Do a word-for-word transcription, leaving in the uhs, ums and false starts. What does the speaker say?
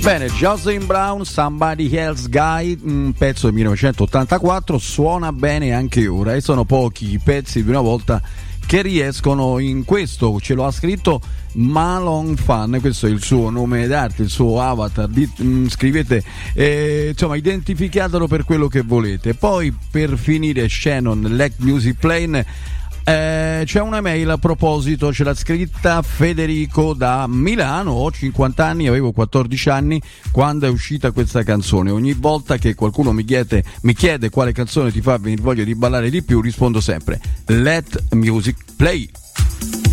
Bene, Jocelyn Brown, Somebody Else Guy, un pezzo del millenovecentottantaquattro, suona bene anche ora e sono pochi i pezzi di una volta che riescono in questo. Ce lo ha scritto Malon Fan, questo è il suo nome d'arte, il suo avatar. Di, mh, scrivete, eh, insomma, identificatelo per quello che volete. Poi per finire Shannon, Let Music Plane. Eh, c'è una mail a proposito, ce l'ha scritta Federico da Milano. Ho cinquanta anni, avevo quattordici anni quando è uscita questa canzone. Ogni volta che qualcuno mi chiede, mi chiede quale canzone ti fa venire voglia di ballare di più, rispondo sempre Let Music Play.